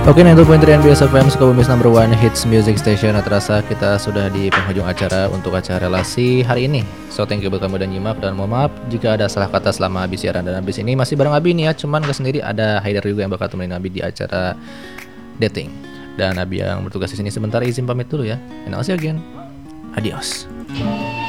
Oke, 92.3 NBS FM Sukabumi's number one hits music station. Nah, terasa kita sudah di penghujung acara untuk acara relasi hari ini. So thank you buat kamu dan nyimak, dan mohon maaf jika ada salah kata selama habis siaran. Dan habis ini masih bareng Abi nih ya, cuman gak sendiri, ada Haidar juga yang bakal temenin Abi di acara dating. Dan Abi yang bertugas di sini sebentar izin pamit dulu ya. And I'll see you again. Adios.